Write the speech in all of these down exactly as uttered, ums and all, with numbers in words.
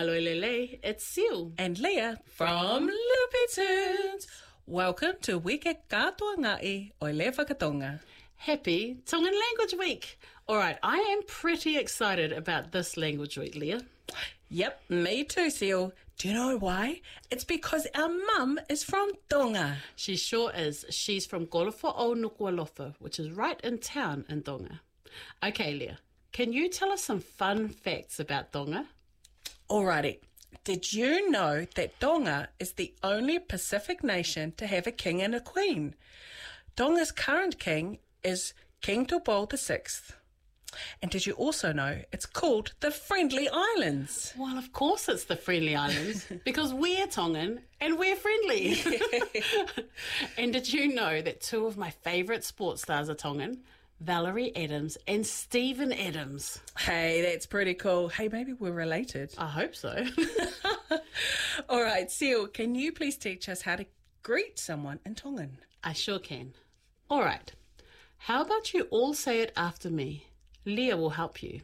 Malolele, it's Seal. And Leah from Loopy Tunes. Welcome to Wike Katoa Ngai o Le Whakatonga. Happy Tongan Language Week. All right, I am pretty excited about this language week, Leah. Yep, me too, Seal. Do you know why? It's because our mum is from Tonga. She sure is. She's from Golofo o Nukualofa, which is right in town in Tonga. Okay, Leah, can you tell us some fun facts about Tonga? Alrighty. Did you know that Tonga is the only Pacific nation to have a king and a queen? Tonga's current king is King Tupou the sixth. And did you also know it's called the Friendly Islands? Well, of course it's the Friendly Islands, because we're Tongan and we're friendly. And did you know that two of my favourite sports stars are Tongan? Valerie Adams and Stephen Adams. Hey, that's pretty cool. Hey, maybe we're related. I hope so. All right, Seal, can you please teach us how to greet someone in Tongan? I sure can. All right. How about you all say it after me? Leah will help you.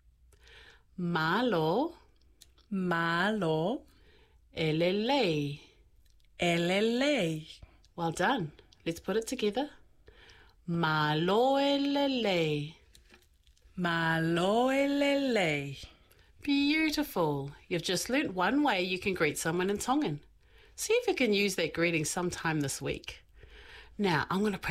Malo. Malo. Elele. Elele. Well done. Let's put it together. Malo elele. Malo elele. Beautiful. You've just learnt one way you can greet someone in Tongan. See if you can use that greeting sometime this week. Now, I'm going to